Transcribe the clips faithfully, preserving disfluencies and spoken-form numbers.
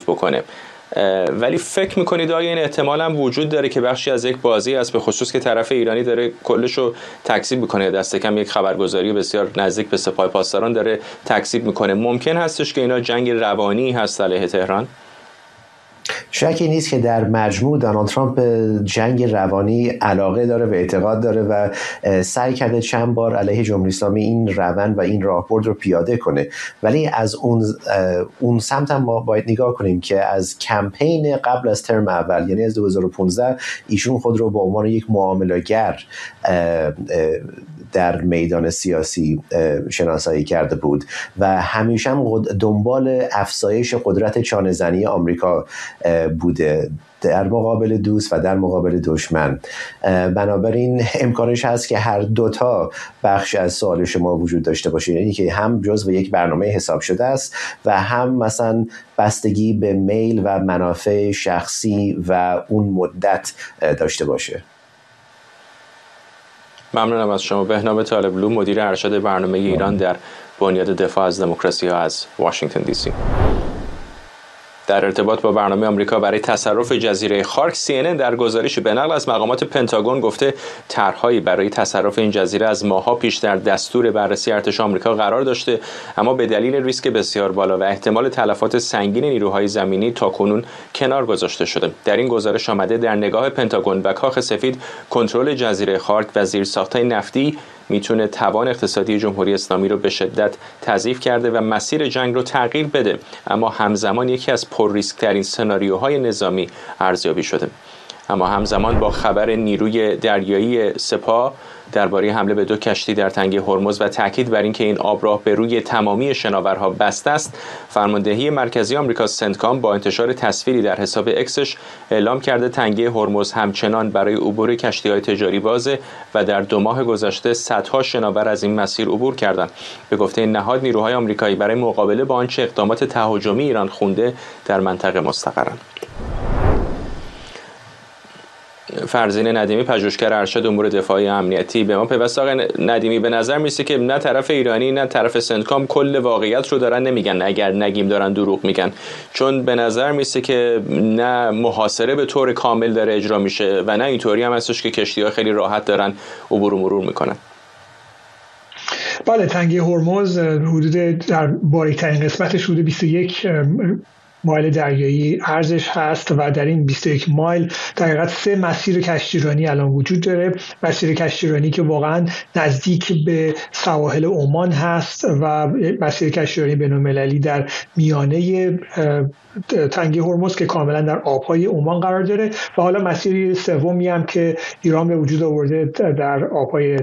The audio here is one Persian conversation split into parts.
بکنه. ولی فکر میکنید آیا این احتمال هم وجود داره که بخشی از یک بازی است، به خصوص که طرف ایرانی داره کلشو تکذیب میکنه، دست کم یک خبرگزاری بسیار نزدیک به سپاه پاسداران داره تکذیب میکنه، ممکن هستش که اینا جنگ روانی هست علیه تهران؟ شکی نیست که در مجموع دونالد ترامپ به جنگ روانی علاقه داره و اعتقاد داره و سعی کرده چند بار علیه جمهوری اسلامی این روند و این راهبرد رو پیاده کنه. ولی از اون اون سمت هم ما باید نگاه کنیم که از کمپین قبل از ترم اول، یعنی از دو هزار و پانزده، ایشون خود رو به عنوان یک معامله‌گر در میدان سیاسی شناسایی کرده بود و همیشه هم دنبال افزایش قدرت چانه‌زنی آمریکا بوده در مقابل دوست و در مقابل دشمن. بنابراین امکانش هست که هر دوتا بخش از سوال شما وجود داشته باشه، یعنی که هم جزو یک برنامه حساب شده است و هم مثلا بستگی به میل و منافع شخصی و اون مدت داشته باشه. ممنونم از شما. بهنام طالبلو، مدیر ارشد برنامه ایران در بنیاد دفاع از دموکراسی ها از واشنگتن دی سی. در ارتباط با برنامه آمریکا برای تصرف جزیره خارک، سی ان ان در گزارشی به نقل از مقامات پنتاگون گفته طرح‌هایی برای تصرف این جزیره از ماه‌ها پیش در دستور بررسی ارتش آمریکا قرار داشته، اما به دلیل ریسک بسیار بالا و احتمال تلفات سنگین نیروهای زمینی تاکنون کنار گذاشته شده. در این گزارش آمده در نگاه پنتاگون و کاخ سفید کنترل جزیره خارک و زیرساخت‌های نفتی میتونه توان اقتصادی جمهوری اسلامی رو به شدت تضعیف کرده و مسیر جنگ رو تغییر بده، اما همزمان یکی از پر ریسک ترین سناریوهای نظامی ارزیابی شده. اما همزمان با خبر نیروی دریایی سپاه درباره حمله به دو کشتی در تنگه هرمز و تاکید بر اینکه این آبراه به روی تمامی شناورها بسته است، فرماندهی مرکزی آمریکا سنتکام با انتشار تصویری در حساب اکسش اعلام کرده تنگه هرمز همچنان برای عبور کشتی‌های تجاری بازه و در دو ماه گذشته صدها شناور از این مسیر عبور کردند. به گفته نهاد، نیروهای آمریکایی برای مقابله با آنچه اقدامات تهاجمی ایران خونده در منطقه مستقرند. فرزین ندیمی، پژوهشگر ارشد امور دفاعی امنیتی، به ما پیوسته. آقای ندیمی، به نظر میسه که نه طرف ایرانی نه طرف سنتکام کل واقعیت رو دارن نمیگن، اگر نگیم دارن دروغ میگن، چون به نظر میسه که نه محاصره به طور کامل داره اجرا میشه و نه اینطوری هم هستش که کشتی‌ها خیلی راحت دارن عبور و مرور میکنن. بله، تنگه هرمز حدود در باریک‌ترین قسمتش حدود بیست و یک مایل دریایی عرضش هست و در این بیست و یک مایل در حقیقت سه مسیر کشتیرانی الان وجود داره. مسیر کشتیرانی که واقعا نزدیک به سواحل عمان هست و مسیر کشتیرانی بین‌المللی در میانه تنگه هرمز که کاملا در آبهای عمان قرار داره و حالا مسیر سومی هم که ایران به وجود آورده در آبهای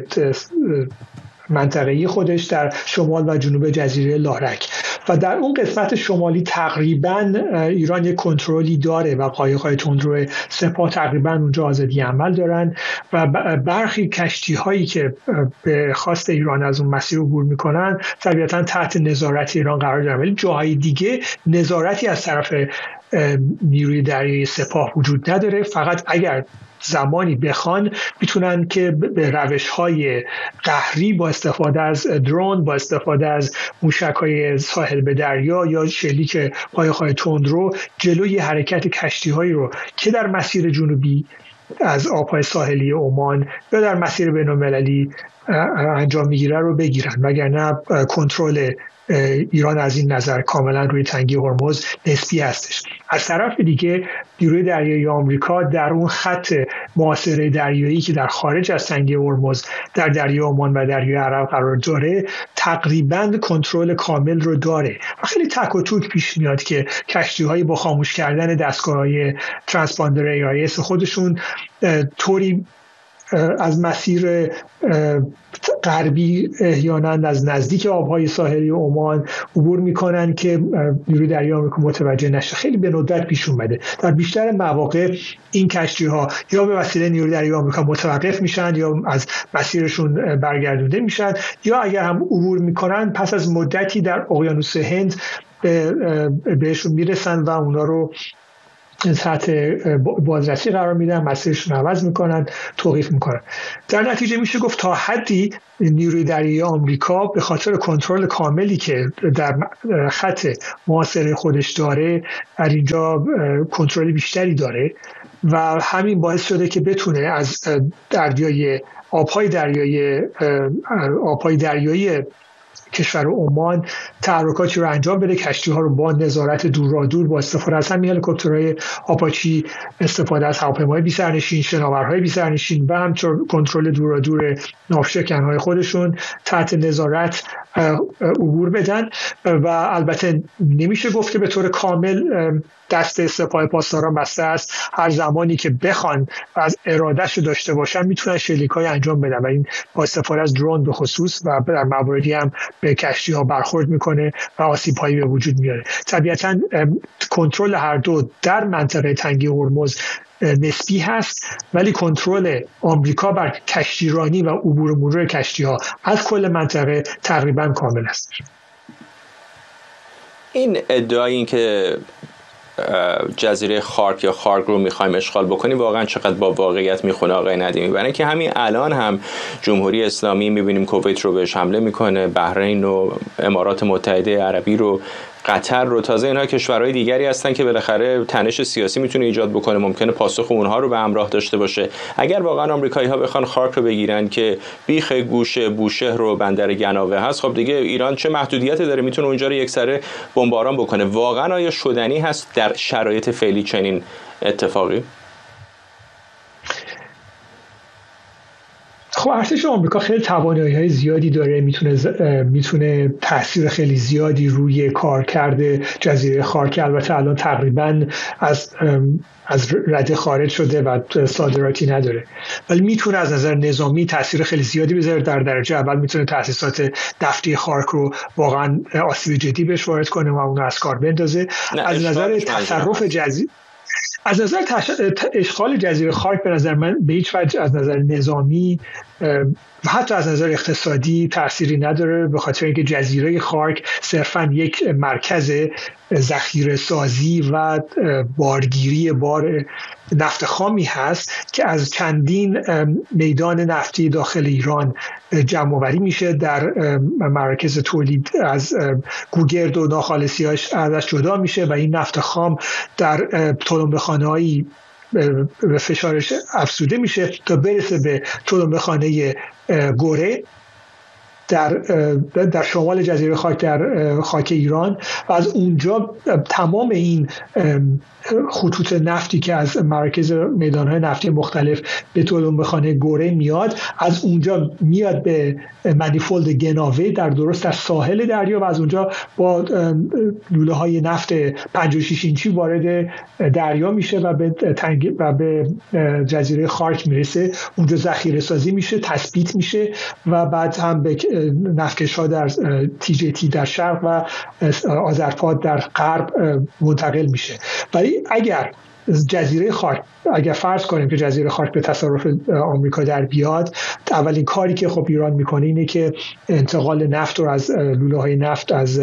منطقه‌ای خودش در شمال و جنوب جزیره لارک و در اون قسمت شمالی تقریبا ایران یک کنترلی داره و قایق‌های تندرو سپاه تقریبا اونجا آزادی عمل دارن و برخی کشتی‌هایی که به خواست ایران از اون مسیر عبور میکنن طبیعتا تحت نظارت ایران قرار دارن، ولی جاهای دیگه نظارتی از طرف نیروی دریایی سپاه وجود نداره. فقط اگر زمانی بخوان میتونن که به روش‌های قهری با استفاده از درون، با استفاده از موشک‌های ساحل به دریا یا شلیک قایق‌های تندرو جلوی حرکت کشتی‌هایی رو که در مسیر جنوبی از آب‌های ساحلی عمان یا در مسیر بین‌المللی انجام میگیره رو بگیرن، وگرنه کنترل ایران از این نظر کاملا روی تنگه هرمز نسبی هستش. از طرف دیگه نیروی دریایی آمریکا در اون خط محاصره دریایی که در خارج از تنگه هرمز در دریای عمان و دریای عرب قرار داره تقریبا کنترل کامل رو داره و خیلی تک و توک پیش میاد که کشتی‌هایی با خاموش کردن دستگاه‌های ترانسپاندر ای آی اس خودشون طوری از مسیر غربی احیانا از نزدیک آبهای ساحلی عمان عبور میکنن که نیروی دریایی آمریکا متوجه نشه. خیلی به ندرت پیش اومده. در بیشتر مواقع این کشتی ها یا به وسیله نیروی دریایی آمریکا متوقف میشن یا از مسیرشون برگردونده میشن، یا اگر هم عبور میکنن پس از مدتی در اقیانوس هند بهشون میرسن و اونا رو تحت بازرسی قرار میدن، مسیرشون عوض میکنن، توقیف میکنن. در نتیجه میشه گفت تا حدی نیروی دریایی آمریکا به خاطر کنترل کاملی که در خط محاصره خودش داره در اینجا کنترل بیشتری داره و همین باعث شده که بتونه از دریای آبهای دریایی آبهای دریایی کشور عمان تحرکاتی رو انجام بده، کشتی ها رو با نظارت دورادور با استفاده از همین هلیکوپترهای آپاچی، استفاده از هواپیماهای بی سرنشین، شناورهای بی سرنشین و همچنین کنترل دورادور ناوشکن‌های خودشون تحت نظارت عبور بدن. و البته نمیشه گفت که به طور کامل دست سپاه پاسداران بسته است، هر زمانی که بخوان و از ارادهش داشته باشن میتونن شلیک‌های انجام بدن و این با استفاده از درون به خصوص و در مواردی هم به کشتی‌ها برخورد میکنه و آسیب‌هایی به وجود میاره. طبیعتاً کنترل هر دو در منطقه تنگه هرمز نسبی هست، ولی کنترل آمریکا بر کشتیرانی و عبور و مرور کشتی‌ها از کل منطقه تقریباً کامل است. این ادعای این که جزیره خارک یا خارک رو میخوایم اشغال بکنیم واقعا چقدر با واقعیت میخونه آقای ندیمی؟ برای اینکه همین الان هم جمهوری اسلامی میبینیم کویت رو بهش حمله میکنه، بحرین و امارات متحده عربی رو، قطر رو، تازه اینها کشورهای دیگری هستن که بالاخره تنش سیاسی میتونه ایجاد بکنه، ممکنه پاسخ اونها رو به همراه داشته باشه. اگر واقعا آمریکایی‌ها بخوان خارک رو بگیرن که بیخ گوش بوشهر و بندر گناوه هست، خب دیگه ایران چه محدودیتی داره؟ میتونه اونجا رو یکسره بمباران بکنه. واقعا آیا شدنی هست در شرایط فعلی چنین اتفاقی؟ خب ارتش آمریکا خیلی توانایی‌های زیادی داره، میتونه میتونه تاثیر خیلی زیادی روی کارکرد جزیره خارک، البته الان تقریبا از از رده خارج شده و صادراتی نداره، ولی میتونه از نظر نظامی تاثیر خیلی زیادی بذاره. در درجه اول میتونه تاسیسات نفتی خارک رو واقعا آسیب جدی بهش وارد کنه و اون از کار بندازه. از نظر تصرف جزیره از نظر تش... اشغال جزیره خارک به نظر من به هیچ وجه از نظر نظامی و حتی از نظر اقتصادی تأثیری نداره، به خاطر اینکه جزیره خارک صرفاً یک مرکز ذخیره سازی و بارگیری بار نفت خامی هست که از چندین میدان نفتی داخل ایران جمع آوری میشه، در مراکز تولید از گوگرد و ناخالصی‌هاش ازش جدا میشه و این نفت خام در تلمبه‌خانه‌هایی به فشارش افزوده میشه تا برسه به تلمبه‌خانه گوره در در شمال جزیره خاک در خاک ایران و از اونجا تمام این خطوط نفتی که از مراکز میدان‌های نفتی مختلف به تلمبه‌خانه گوره میاد، از اونجا میاد به منیفولد گناوه در درست در ساحل دریا و از اونجا با لوله‌های نفت پنجاه و شش اینچی وارد دریا میشه و به تنگ و به جزیره خارک میرسه. اونجا ذخیره سازی میشه، تثبیت میشه و بعد هم به نفتکش‌ها در تی جی تی در شرق و آذرپاد در غرب منتقل میشه. ولی اگر جزیره خارک اگر فرض کنیم که جزیره خارک به تصرف آمریکا در بیاد، اولین کاری که خب ایران میکنه اینه که انتقال نفت رو از لوله‌های نفت از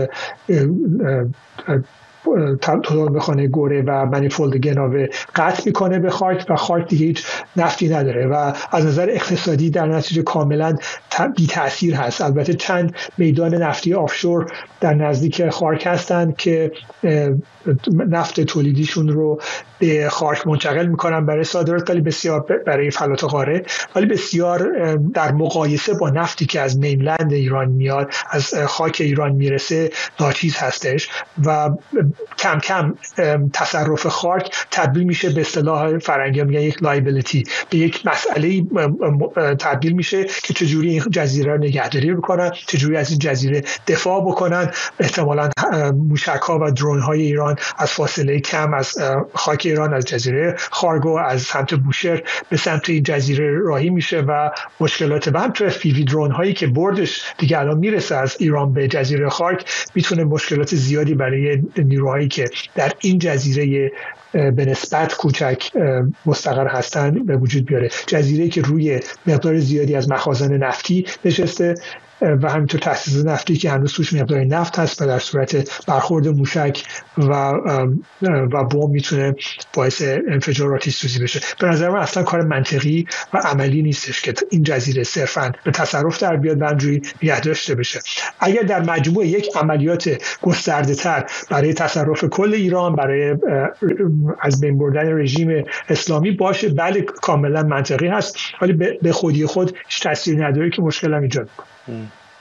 تلمبه‌خانه گوره و منیفولد گناوه قطع میکنه به خارک و خارک دیگه هیچ نفتی نداره و از نظر اقتصادی در نتیجه کاملا بی تأثیر هست. البته چند میدان نفتی آفشور در نزدیک خارک هستند که نفت تولیدیشون رو به خارک منتقل میکنن برای صادرات، ولی بسیار برای فلات قاره، ولی بسیار در مقایسه با نفتی که از مینلند ایران میاد، از خاک ایران میرسه، ناچیز هستش و کم کم تصرف خارک تبدیل میشه به اصطلاح فرنگی میگن یک لایبیلیتی، به یک مسئله تبدیل میشه که چجوری این جزیره رو نگهداری بکنن، چجوری از این جزیره دفاع بکنن. احتمالاً موشک‌ها و درون‌های ایران از فاصله کم از خاک ایران، از جزیره خارگو، از سمت بوشهر به سمت این جزیره راهی میشه و مشکلات و همچنین اف پی وی درون هایی که بردش دیگه الان میرسه از ایران به جزیره خارک میتونه مشکلات زیادی برای نیروهایی که در این جزیره به نسبت کوچک مستقر هستند به وجود بیاره. جزیره‌ای که روی مقدار زیادی از مخازن نفتی نشسته، و همینطور تاسیس نفتی که هنوز توش مقداری نفت هست و در صورت برخورد موشک و و بمب میتونه باعث انفجار آتش سوزی بشه. به نظر من اصلا کار منطقی و عملی نیستش که این جزیره صرفاً به تصرف در بیاد و همجوری نگه داشته بشه. اگر در مجموع یک عملیات گسترده تر برای تصرف کل ایران، برای از بین بردن رژیم اسلامی باشه، بله کاملا منطقی هست، ولی به خودی خود هیچ تأثیری نداره که مشکل هم ایجاد کنه.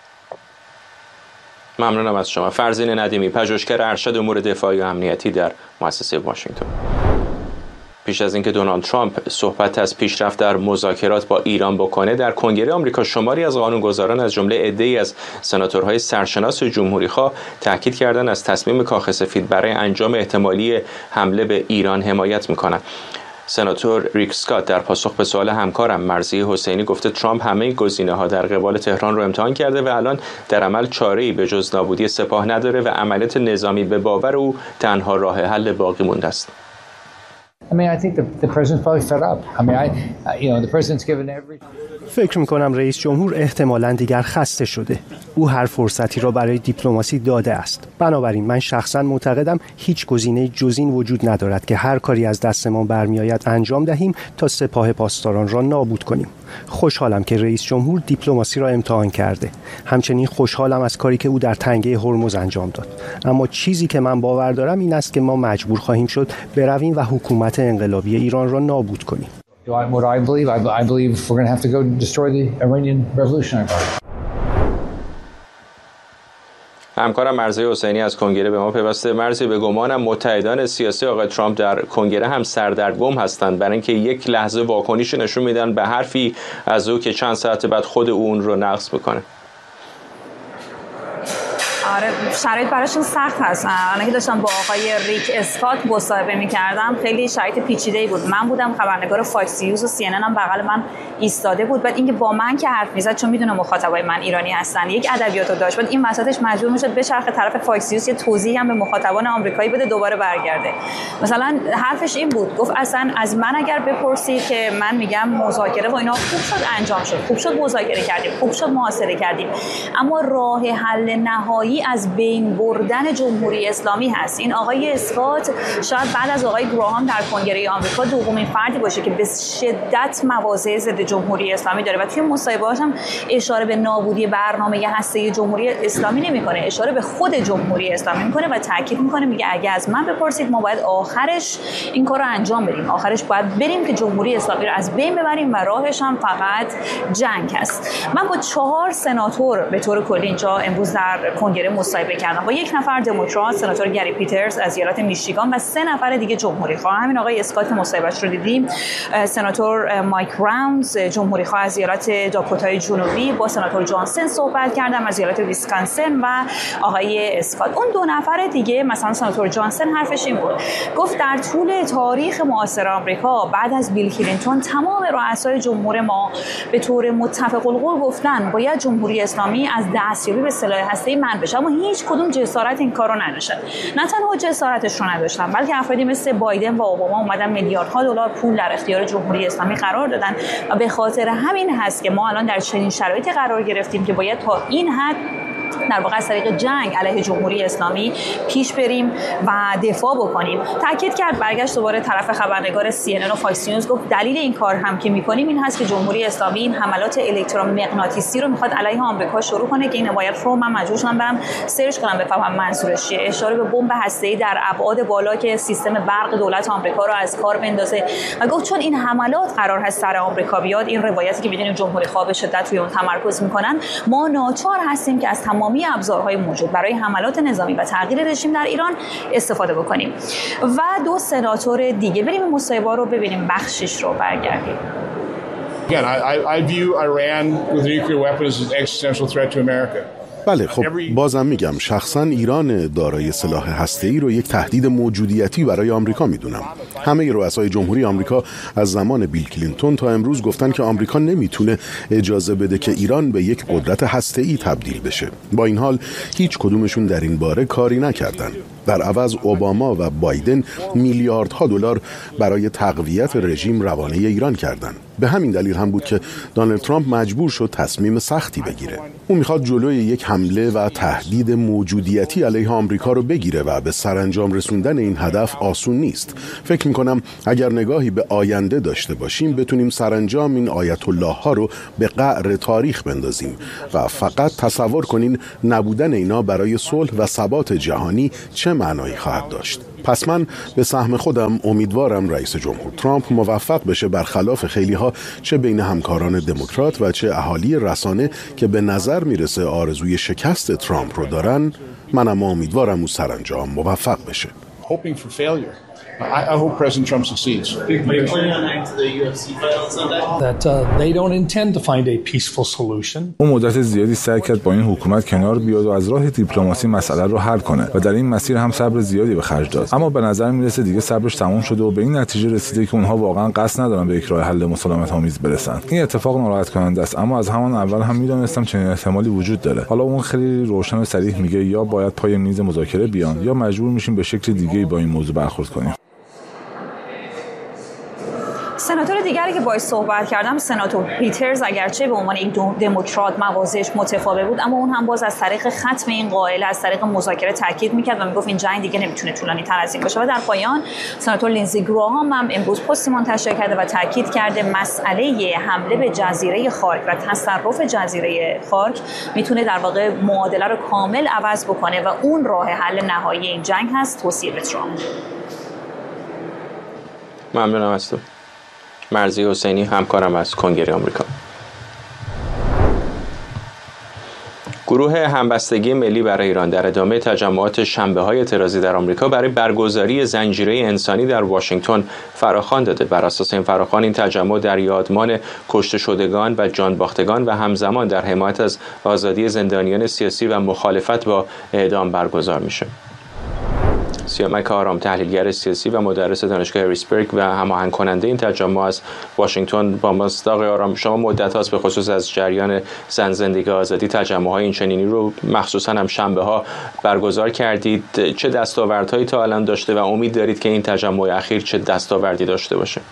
ممنونم از شما. فرزین ندیمی، پژوهشگر ارشد امور دفاعی و امنیتی در مؤسسه واشنگتن. پیش از اینکه دونالد ترامپ صحبت از پیشرفت در مذاکرات با ایران بکنه، در کنگره آمریکا شماری از قانونگذاران از جمله عده‌ای از سناتورهای سرشناس جمهوری‌خواه تاکید کردند از تصمیم کاخ سفید برای انجام احتمالی حمله به ایران حمایت می‌کنند. سناتور ریک اسکات در پاسخ به سوال همکارم مرضیه حسینی گفته ترامپ همه گزینه‌ها در قبال تهران رو امتحان کرده و الان در عمل چاره‌ای به جز نابودی سپاه نداره و عملیات نظامی به باور او تنها راه حل باقی مونده است. I mean, I think the, the president's probably fed up. I mean, I, you know, the president's given every... فکر می‌کنم رئیس جمهور احتمالاً دیگر خسته شده. او هر فرصتی را برای دیپلماسی داده است. بنابراین من شخصاً معتقدم هیچ گزینه جز این وجود ندارد که هر کاری از دستمان برمیآید انجام دهیم تا سپاه پاسداران را نابود کنیم. خوشحالم که رئیس جمهور دیپلماسی را امتحان کرده. همچنین خوشحالم از کاری که او در تنگه هرمز انجام داد. اما چیزی که من باور دارم این است که ما مجبور خواهیم شد برویم و حکومت انقلابی ایران را نابود کنیم. What I believe, I believe we're going to have to go destroy the Iranian Revolutionary Guard. همکارم مرضیه حسینی از کنگره به ما پیوسته. مرضیه، به گمانم متحدان سیاسی آقای ترامپ در کنگره هم سردرگم هستند برای اینکه یک لحظه واکنش نشون میدن به حرفی از او که چند ساعت بعد خود او اون رو نقض میکنه. آره، شرایط براشون سخت هست. الان که داشتم با آقای ریک اسکات مصاحبه می‌کردم خیلی شرایط پیچیده‌ای بود. من بودم، خبرنگار فاکس نیوز و سی ان ان هم بغل من ایستاده بود. بعد اینکه با من که حرف می‌زد، چون میدونه مخاطبای من ایرانی هستن، یک ادبیاتو داشت. بعد این وسطش مجبور میشد بچرخه طرف فاکس نیوز یه توضیحی هم به مخاطبان آمریکایی بده، دوباره برگرده. مثلا حرفش این بود، گفت اصلا از من اگر بپرسید که من میگم مذاکره و اینا خوب شد انجام شد، خوب شد مذاکره کردیم، خوب شد محاصره کردیم، اما راه حل نهایی از بین بردن جمهوری اسلامی هست. این آقای اسکات شاید بعد از آقای گراهام در کنگره آمریکا دومین فردی باشه که به شدت مواضع ضد جمهوری اسلامی داره و توی مصاحبه‌هاش هم اشاره به نابودی برنامه هسته جمهوری اسلامی نمی‌کنه، اشاره به خود جمهوری اسلامی می‌کنه و تاکید می‌کنه، میگه اگه از من بپرسید ما باید آخرش این کارو انجام بدیم، آخرش باید بریم که جمهوری اسلامی رو از بین ببریم و راهش هم فقط جنگ است. من با چهار سناتور به طور کلی اینجا امروز در کنگره مصاحبه کردم، با یک نفر دموکرات سناتور گری پیترز از ایالت میشیگان و سه نفر دیگه جمهوری خواه. همین آقای اسکات مصاحبهش رو دیدیم، سناتور مایک راونز جمهوری خواه از ایالت داکوتای جنوبی با سناتور جانسن صحبت کردم از ایالت ویسکانسن و آقای اسکات. اون دو نفر دیگه مثلا سناتور جانسن حرفش این بود، گفت در طول تاریخ معاصر آمریکا بعد از بیل کلینتون تمام رؤسای جمهور ما به طور متفق القول گفتن باید جمهوری اسلامی از دستیابی به سلاح هسته‌ای منع بشه، اما هیچ کدوم جسارت این کارو نداشتن. نه تنها جسارتش رو نداشتن، بلکه افرادی مثل بایدن و اوباما اومدن میلیاردها دلار پول در اختیار جمهوری اسلامی قرار دادن و به خاطر همین هست که ما الان در چنین شرایطی قرار گرفتیم که باید تا این حد در واقع از طریق جنگ علیه جمهوری اسلامی پیش بریم و دفاع بکنیم. تاکید کرد، برگشت دوباره طرف خبرنگار سی ان ان و فاکس نیوز، گفت دلیل این کار هم که می‌کنیم این هست که جمهوری اسلامی این حملات الکترومغناطیسی رو می‌خواد علیه آمریکا شروع کنه که این باید رو من مجبور شدم برم سرچ کنم بفهمم منظورش چیه. اشاره به بمب هسته‌ای در ابعاد بالا که سیستم برق دولت آمریکا رو از کار بندازه و گفت چون این حملات قرار هست سر آمریکا بیاد، این روایتی که می‌دونیم جمهوری خواه به شدت روی اون تمرکز می‌کنن، ما ناچار هستیم که از تمامی ابزارهای موجود برای حملات نظامی و تغییر رژیم در ایران استفاده بکنیم. و دو سناتور دیگه، بریم مصاحبه رو ببینیم، بخشش رو برگردیم. Again, I, I view Iran with nuclear weapons as an existential threat to America. بله، خب بازم میگم شخصا ایران دارای سلاح هسته‌ای رو یک تهدید موجودیتی برای آمریکا میدونم. همه رؤسای جمهوری آمریکا از زمان بیل کلینتون تا امروز گفتن که آمریکا نمیتونه اجازه بده که ایران به یک قدرت هسته‌ای تبدیل بشه. با این حال هیچ کدومشون در این باره کاری نکردن. در عوض اوباما و بایدن میلیاردها دلار برای تقویت رژیم روانه ایران کردند. به همین دلیل هم بود که دونالد ترامپ مجبور شد تصمیم سختی بگیره. او میخواد جلوی یک حمله و تهدید موجودیتی علیه آمریکا رو بگیره و به سرانجام رسوندن این هدف آسون نیست. فکر میکنم اگر نگاهی به آینده داشته باشیم بتونیم سرانجام این آیت الله ها رو به قعر تاریخ بندازیم و فقط تصور کنین نبودن اینا برای صلح و ثبات جهانی چه معنایی خواهد داشت. پس من به سهم خودم امیدوارم رئیس جمهور ترامپ موفق بشه برخلاف خیلی ها چه بین همکاران دموکرات و چه اهالی رسانه که به نظر میرسه آرزوی شکست ترامپ رو دارن، منم امیدوارم او سرانجام موفق بشه. Hoping for failure. I, I hope President Trump succeeds. Are you planning on adding to the U F C fight on Sunday? That uh, they don't intend to find a peaceful solution. اون مدت زیادی سعی کرد با این حکومت کنار بیاد و از راه دیپلماسی مسئله رو حل کنه و در این مسیر هم صبر زیادی به خرج داد. اما به نظر میرسه دیگه صبرش تموم شده و به این نتیجه رسیده که اونها واقعا قصد ندارن به یک راه حل مسالمت آمیز برسن. این اتفاق ناراحت کننده است، اما از همان اول هم میدونستم چنین احتمالی وجود داره. حالا اون خیلی روشن و صریح میگه یا باید پای میز مذاکره بیان یا مجبور میشیم به شکل دیگه‌ای با این موضوع برخورد کنیم. سناتور دیگری که باهاش صحبت کردم سناتور پیترز، اگرچه به عنوان یک دموکرات موازش متفاوت بود، اما اون هم باز از طریق ختم این قائله از طریق مذاکره تاکید میکرد و میگفت این جنگ دیگه نمیتونه طولانی تر از این باشه. و در پایان سناتور لینزی گراهام هم امروز پستی منتشر کرده و تاکید کرده مسئله حمله به جزیره خارک و تصرف جزیره خارک میتونه در واقع معادله رو کامل عوض بکنه و اون راه حل نهایی این جنگ هست. توصیه به ترامپ. ممنونم از تو. مرضی حسینی، همکارم از کنگره آمریکا. گروه همبستگی ملی برای ایران در ادامه تجمعات شنبه‌های اعتراضی در آمریکا برای برگزاری زنجیره انسانی در واشنگتن فراخوان داده. بر اساس این فراخوان این تجمع در یادمان کشته شدگان و جان باختگان و همزمان در حمایت از آزادی زندانیان سیاسی و مخالفت با اعدام برگزار میشه. سیامک آرام، تحلیلگر سیاسی و مدرس دانشگاه هریسبرگ و هماهنگ کننده این تجمع از واشنگتن با ماست. آقای آرام، شما مدت هاست به خصوص از جریان زن زندگی آزادی تجمع‌های این چنینی رو مخصوصا هم شنبه ها برگزار کردید. چه دستاوردهایی تا الان داشته و امید دارید که این تجمع اخیر چه دستاوردی داشته باشه؟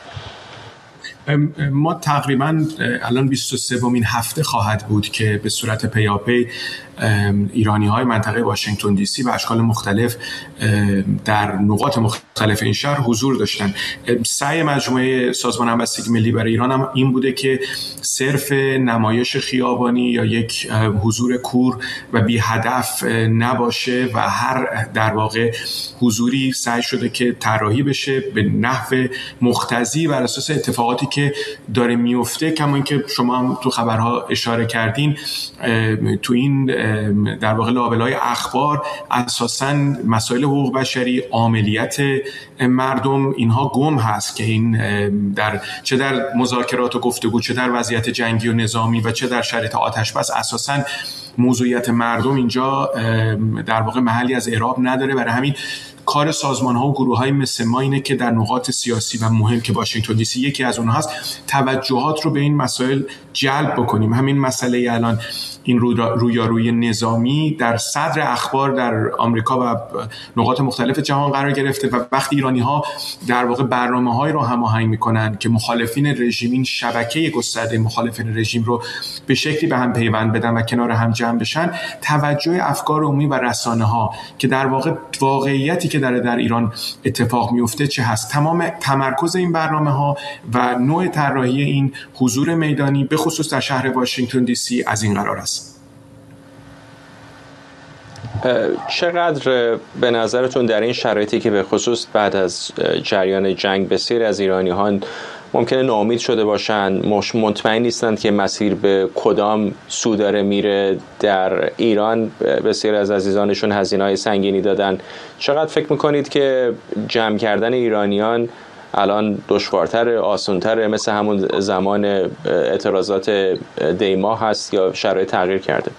ما تقریبا الان بیست و سومین هفته خواهد بود که به صورت پیاپی ایرانی های منطقه واشنگتن دی سی و اشکال مختلف در نقاط مختلف این شهر حضور داشتن. سعی مجموعه سازمان همبستگی ملی برای ایران هم این بوده که صرف نمایش خیابانی یا یک حضور کور و بی هدف نباشه و هر در واقع حضوری سعی شده که طراحی بشه به نحو مقتضی بر اساس اتفاقاتی که داره میفته. کما اینکه شما هم تو خبرها اشاره کردین تو این در واقع لابلای اخبار اساساً مسائل حقوق بشری، عاملیت مردم اینها گم هست که این در چه در مذاکرات و گفتگو، چه در وضعیت جنگی و نظامی و چه در شرایط آتش بس اساساً موضوعیت مردم اینجا در واقع محلی از اعراب نداره. برای همین کار سازمان‌ها و گروه‌های مثل ما اینه که در نقاط سیاسی و مهم که واشنگتن دی سی یکی از اونها هست توجهات رو به این مسائل جلب بکنیم. همین مسئله الان این رویارویی نظامی در صدر اخبار در آمریکا و نقاط مختلف جهان قرار گرفته و وقتی ایرانی‌ها در واقع برنامه‌هایی رو هماهنگ می‌کنن که مخالفین رژیم، این شبکه گسترده مخالفین رژیم رو به شکلی به هم پیوند بدن و کنار هم جمع بشن، توجه افکار عمومی و رسانه‌ها که در واقع واقعیتی که در در ایران اتفاق میفته چه هست، تمام تمرکز این برنامه‌ها و نوع طراحی این حضور میدانی به خصوص در شهر واشنگتن دی سی از این قرار است. چقدر به نظرتون در این شرایطی که به خصوص بعد از جریان جنگ بسیاری از ایرانی‌ها ممکنه ناامید شده باشن، مطمئن نیستند که مسیر به کدام سو داره میره، در ایران بسیاری از عزیزانشون هزینه‌های سنگینی دادن، چقدر فکر میکنید که جمع کردن ایرانیان الان دشوارتر، آسان‌تر، مثل همون زمان اعتراضات دیما هست یا شرایط تغییر کرده؟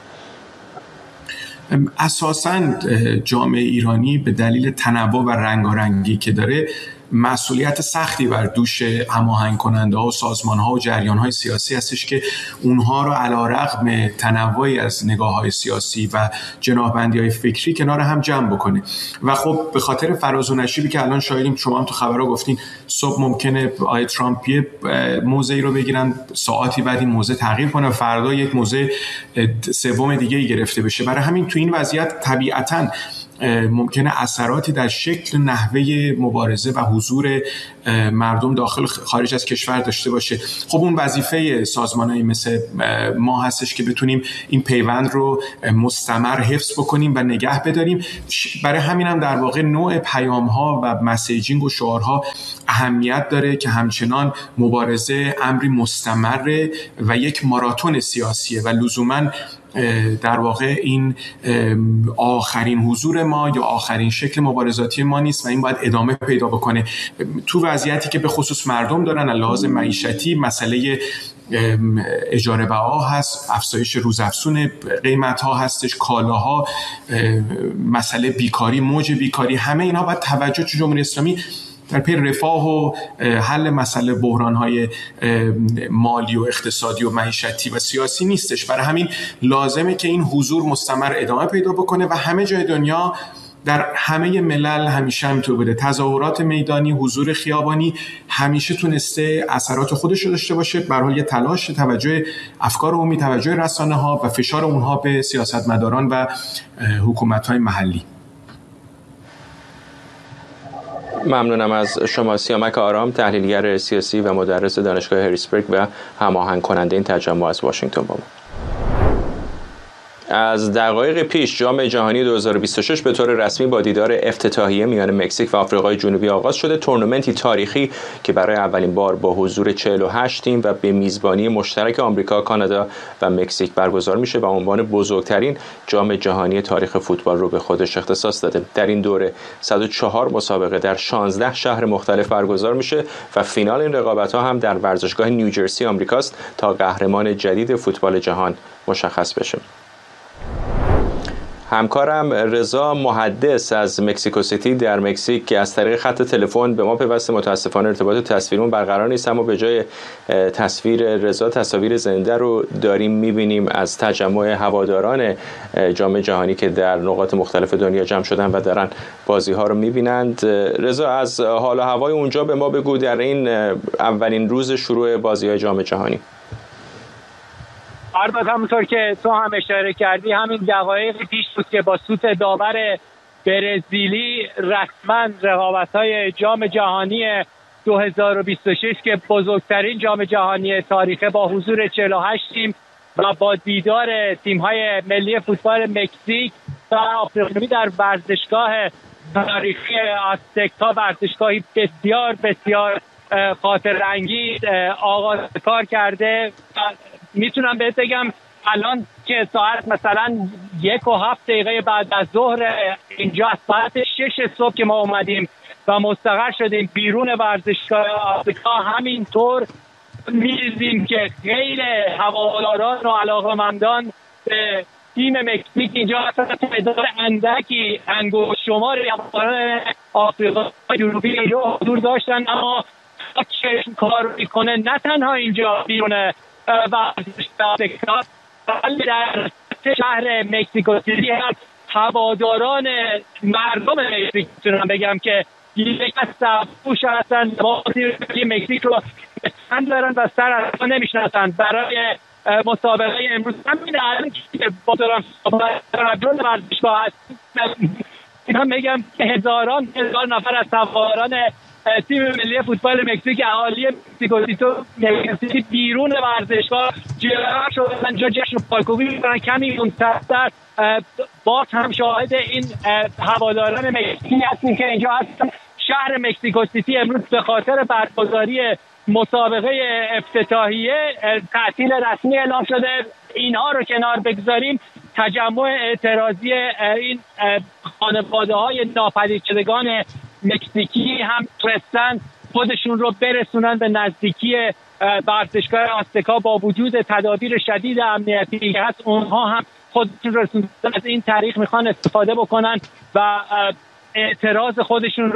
اساساً جامعه ایرانی به دلیل تنوع و رنگارنگی که داره مسئولیت سختی بر دوش هماهنگ کننده ها و سازمان ها و جریان های سیاسی هستش که اونها رو علیرغم تنوعی از نگاه های سیاسی و جناحبندی های فکری کنار هم جمع بکنه. و خب به خاطر فراز و نشیبی که الان شاهدیم، شما هم تو خبرها گفتین صبح ممکنه آقای ترامپ یه موضعی رو بگیرن، ساعتی بعد این موضع تغییر کنه و فردا یک موضع سوم دیگه ای گرفته بشه. برای همین تو این وضعیت طبیعتاً ممکنه اثراتی در شکل نحوه مبارزه و حضور مردم داخل خارج از کشور داشته باشه. خب اون وظیفه سازمان‌های مثل ما هستش که بتونیم این پیوند رو مستمر حفظ بکنیم و نگه بداریم. برای همین هم در واقع نوع پیام‌ها و مسیجینگ و شعارها اهمیت داره که همچنان مبارزه امری مستمره و یک ماراتون سیاسیه و لزوماً در واقع این آخرین حضور ما یا آخرین شکل مبارزاتی ما نیست و این باید ادامه پیدا بکنه تو وضعیتی که به خصوص مردم دارن از لحاظ معیشتی. مسئله اجاره بها هست، افزایش روزافزون قیمت ها هستش، کالاها، مسئله بیکاری، موج بیکاری، همه اینها باید توجه تو جمهوری اسلامی در پی رفاه و حل مسئله بحران‌های مالی و اقتصادی و معیشتی و سیاسی نیستش. برای همین لازمه که این حضور مستمر ادامه پیدا بکنه و همه جای دنیا، در همه ملل همیشه همینطور بوده. تظاهرات میدانی، حضور خیابانی همیشه تونسته اثرات خودش رو داشته باشه. به هر حال یه تلاش، توجه افکار عمومی، توجه رسانه‌ها و فشار اونها به سیاستمداران و حکومت‌های محلی. ممنونم از شما سیامک آرام، تحلیلگر سیاسی و مدرس دانشگاه هریسبرگ و هماهنگ کننده این تجمع از واشنگتن با ما. از دقایق پیش جام جهانی دو هزار و بیست و شش به طور رسمی با دیدار افتتاحیه میان مکزیک و آفریقای جنوبی آغاز شده. تورنمنتی تاریخی که برای اولین بار با حضور چهل و هشت تیم و به میزبانی مشترک آمریکا، کانادا و مکزیک برگزار میشه و عنوان بزرگترین جام جهانی تاریخ فوتبال رو به خودش اختصاص داده. در این دوره صد و چهار مسابقه در شانزده شهر مختلف برگزار میشه و فینال این رقابت‌ها هم در ورزشگاه نیوجرسی آمریکاست تا قهرمان جدید فوتبال جهان مشخص بشه. همکارم رضا محدث از مکزیکو سیتی در مکزیک که از طریق خط تلفن به ما پیوسته، متاسفانه ارتباط تصویرمون برقرار نیست، اما به جای تصویر رضا تصاویر زنده رو داریم میبینیم از تجمع هواداران جام جهانی که در نقاط مختلف دنیا جمع شدن و دارن بازی ها رو میبینند. رضا، از حال و هوای اونجا به ما بگو در این اولین روز شروع بازی های جام جهانی. هر همونطور که تو هم اشاره کردی، همین دقایق پیش بود که با سوت داور برزیلی رسما رقابت‌های جام جهانی دو هزار و بیست و شش که بزرگترین جام جهانی تاریخ با حضور چهل و هشت تیم و با دیدار تیم‌های ملی فوتبال مکزیک و آفریقا در ورزشگاه تاریخی آزتک‌ها، ورزشگاهی بسیار بسیار خاطر انگیز آغاز کار کرده. میتونم بهت بگم الان که ساعت مثلا یک و هفت دقیقه بعد از ظهر اینجا ساعت شش صبح که ما اومدیم و مستقر شدیم بیرون ورزشگاه آفریقا، همینطور می‌دیدیم که خیلی هواداران و علاقه‌مندان به تیم مکزیک اینجا اصلا تعداد اندکی انگشت شمار هواداران آفریقا جنوبی اینجا حضور داشتن، اما چشم کار میکنه نه تنها اینجا بیرون ورزشگاه بلکه در شهر مکزیکو سیتی هم هواداران مردم مکزیک میتونم بگم که یک از پوش هستن، بازی مکزیک رو بسند دارن و سر از نمیشناسن. برای مسابقه امروز همین الان که با دارم رجل ورزشگاه هست اینا میگم که هزاران هزار نفر از هواداران تیم ملی فوتبال مکزیک اهالی مکزیکو سیتی بیرون ورزشگاه جمع شدن، جا جشن پایکوبی می‌کنن. کمی منتظر باز هم شاهد این هواداران مکزیکی هستیم که اینجا هستن. شهر مکزیکو سیتی امروز به خاطر برگزاری مسابقه افتتاحیه تعطیل رسمی اعلام شده. اینها رو کنار بگذاریم، تجمع اعتراضی این خانواده‌های ناپدید شدگان مکزیکی هم تونستن خودشون رو برسونن به نزدیکی ورزشگاه آزتکا با وجود تدابیر شدید امنیتی که هست. اونها هم خودشون رسوندن از این تاریخ میخوان استفاده بکنن و اعتراض خودشون رو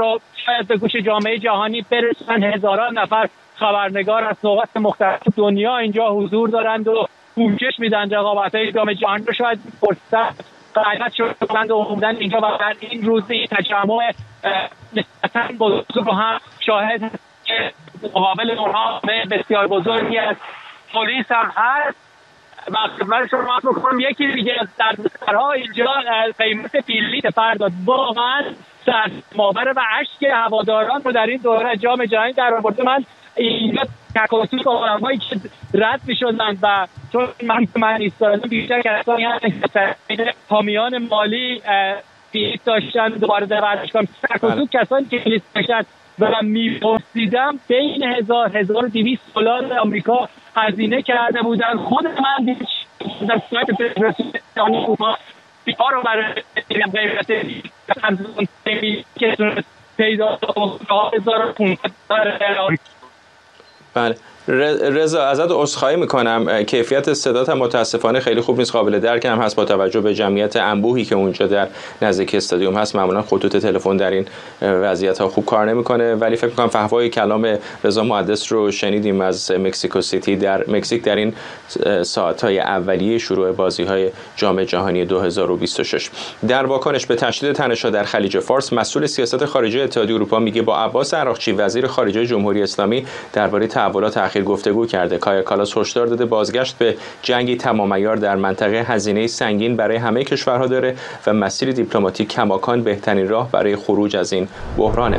شاید به گوش جامعه جهانی برسن. هزاران نفر خبرنگار از نقاط مختلف دنیا اینجا حضور دارند و پوشش میدن رقابت‌های جام جهانی رو. شاید فرصت قیمت شدند و اومدن اینجا و در این روز این تجمع نسبتاً بزرگ رو هم شاهد که مقابل اونها بسیار بزرگی از پلیس هم هست. و خدمت شما عرض می‌کنم یکی دیگه از دردسرها اینجا قیمت بلیت فردا واقعاً سرماوره و اشک هواداران رو در این دوره جام جهانی در آورده. من اینجا تکاسی با آدمایی که رد می‌شدند و چون من من ایستادم بیشتر کسانی هستن که حامیان مالی بلیت داشتن دوباره در ورزشگاه تکاسی کسانی که بلیت داشتن و من می‌پرسیدم بین هزار هزار و دویست دلار آمریکا هزینه کرده بودن. خود من در سایت فدراسیون اروپا بیکار رو برای غیرت از اون که پیدا هزار و پانصد دلار. بله رضا ازت عذرخواهی میکنم، کیفیت صدات هم متاسفانه خیلی خوب نیست، قابل درک هم هست با توجه به جمعیت انبوهی که اونجا در نزدیک استادیوم هست. معمولا خطوط تلفن در این وضعیت ها خوب کار نمیکنه، ولی فکر میکنم فحوای کلام رضا محدث رو شنیدیم از مکزیکو سیتی در مکزیک در این ساعت‌های اولیه شروع بازی‌های جام جهانی دو هزار و بیست و شش. در واکنش به تشدید تنش‌ها در خلیج فارس، مسئول سیاست خارجی اتحادیه اروپا میگه با عباس عراقچی وزیر خارجه جمهوری اسلامی درباره تحولات اخیر گفتگو کرده. کایا کالاس هشدار داده بازگشت به جنگی تمام‌عیار در منطقه هزینه سنگین برای همه کشورها داره و مسیر دیپلماتیک کماکان بهترین راه برای خروج از این بحرانه.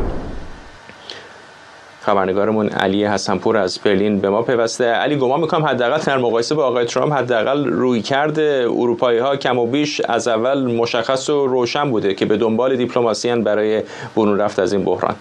خبرنگارمون علی حسنپور از برلین به ما پیوسته. علی، گمان میکنم حداقل در مقایسه با آقای ترامپ حداقل رویکرد اروپایی‌ها کم و بیش از اول مشخص و روشن بوده که به دنبال دیپلماسی ان برای برون رفت از این بحران.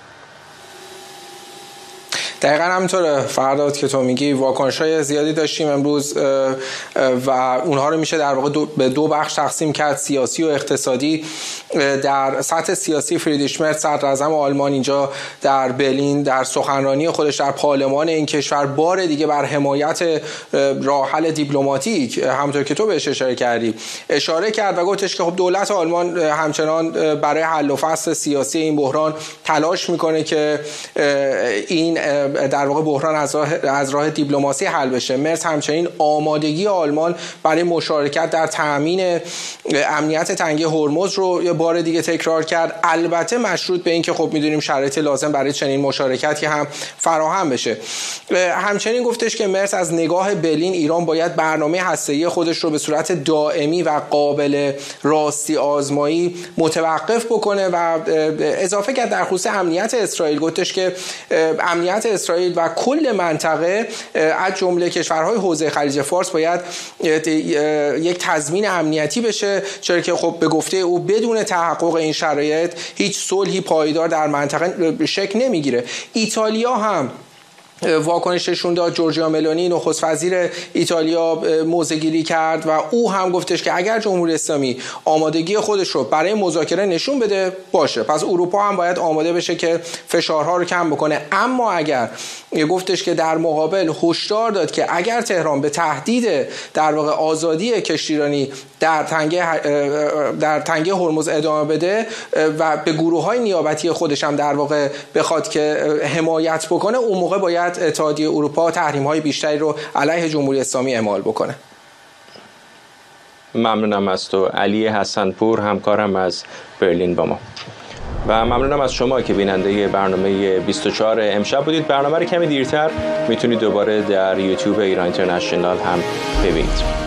دقیقا همینطوره فرداد که تو میگی. واکنش‌های زیادی داشتیم امروز و اونها رو میشه در واقع دو به دو بخش تقسیم کرد، سیاسی و اقتصادی. در سطح سیاسی فریدریش مرز صدر اعظم آلمان اینجا در برلین در سخنرانی خودش در پارلمان این کشور بار دیگه بر حمایت راه حل دیپلماتیک همونطور که تو بهش اشاره کردی اشاره کرد و گفتش که خب دولت آلمان همچنان برای حل و فصل سیاسی این بحران تلاش میکنه که این در واقع بحران از راه از راه دیپلماسی حل بشه. مرز همچنین آمادگی آلمان برای مشارکت در تامین امنیت تنگه هرمز رو یه بار دیگه تکرار کرد، البته مشروط به این که خب میدونیم شرایط لازم برای چنین مشارکتی هم فراهم بشه. همچنین گفتش که مرز از نگاه برلین ایران باید برنامه هسته‌ای خودش رو به صورت دائمی و قابل راستی آزمایی متوقف بکنه و اضافه کرد در خصوص امنیت اسرائیل گفتش که امنیت اسرائیل و کل منطقه از جمله کشورهای حوزه خلیج فارس باید یک تضمین امنیتی بشه، چرا که خب به گفته او بدون تحقق این شرایط هیچ صلحی پایدار در منطقه شکل نمیگیره. ایتالیا هم واکنششون داد. جورجیا ملونی نخست وزیر ایتالیا موضع‌گیری کرد و او هم گفتش که اگر جمهوری اسلامی آمادگی خودش رو برای مذاکره نشون بده باشه، پس اروپا هم باید آماده بشه که فشارها رو کم بکنه. اما اگر گفتش که در مقابل هشدار داد که اگر تهران به تهدید در واقع آزادی کشتیرانی در تنگه در تنگه هرمز ادامه بده و به گروه‌های نیابتی خودش هم در واقع بخواد که حمایت بکنه، اون موقع باید اتحادیه اروپا تحریم‌های بیشتری رو علیه جمهوری اسلامی اعمال بکنه. ممنونم از تو علی حسنپور، همکارم از برلین با ما، و ممنونم از شما که بیننده برنامه بیست و چهار امشب بودید. برنامه رو کمی دیرتر میتونید دوباره در یوتیوب ایران اینترنشنال هم ببینید.